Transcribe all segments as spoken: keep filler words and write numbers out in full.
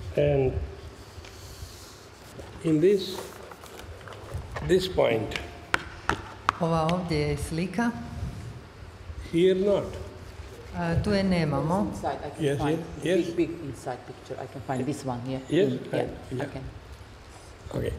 And in this, this point, Ova ovdje je slika, here not. a, tu je nemamo. Inside, I can Yes, find yes, yes. big, big inside picture. I can find this one here. Yes, Mm, I- yeah, yeah. I can. Okay.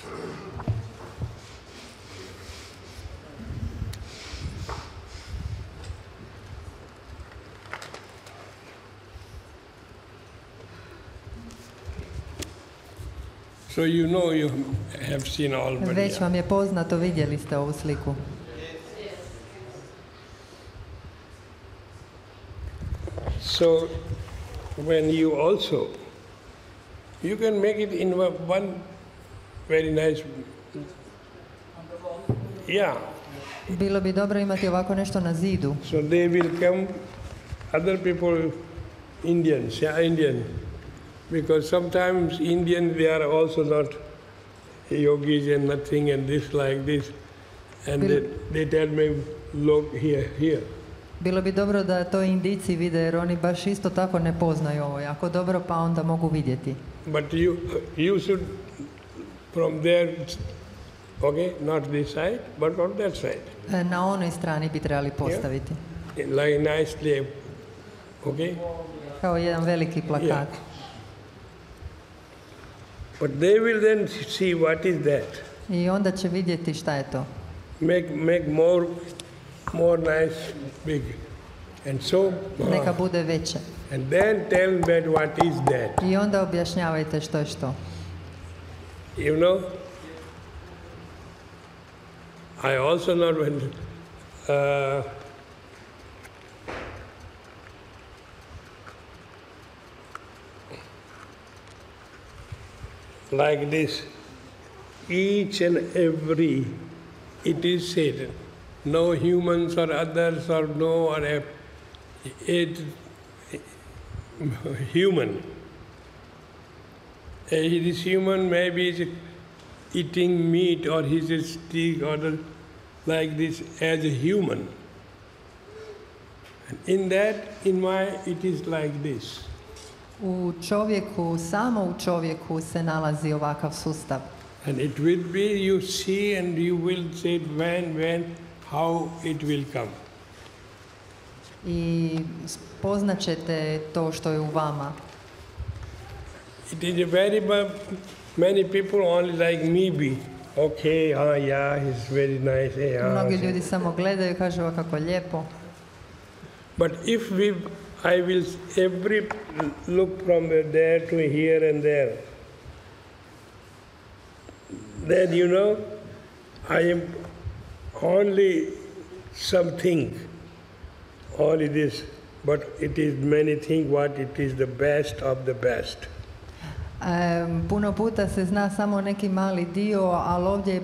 So you know you have seen Albania. Već vam je poznato, vidjeli ste ovu sliku. So when you also, you can make it in one one very nice, yeah. Bilo bi dobro imati ovako nešto na zidu. So they will come, other people, Indians, yeah, Indian. Because sometimes Indians, they are also not yogis and nothing and this like this. And they, they tell me, look here, here. Bilo bi dobro da to Indijci vide, jer oni baš isto tako ne poznaju ovo jako dobro, pa onda mogu vidjeti. But you, you should, from there, okay, not this side, but on that side. E, Na onoj strani bi trebali postaviti. Like nicely, okay? Kao jedan veliki plakat. Yeah. But they will then see what is that. I onda će vidjeti šta je to. Make, make more, more nice, big. And so, Neka bude veće. and then tell that what is that. I onda objašnjavajte što je što. You know? I also not when, uh, like this, each and every, it is said, no humans or others or no or a, it, human. Uh, this human maybe is eating meat or he's a stick or the, like this as a human. And in that, in my, it is like this. U čovjeku, samo u čovjeku se nalazi ovakav sustav. And it will be, you see and you will say when, when, how it will come. I spoznaćete to što je u vama. It is a very, mu- many people only like me be, okay, ah, yeah, he's very nice, yeah. Mnogi ljudi samo gledaju i kažu "O, kako lijepo." But if we, I will every look from there to here and there, then you know, I am only something, only this, but it is many things what it is the best of the best. Em, puno puta se zna samo neki mali dio, ali ovdje je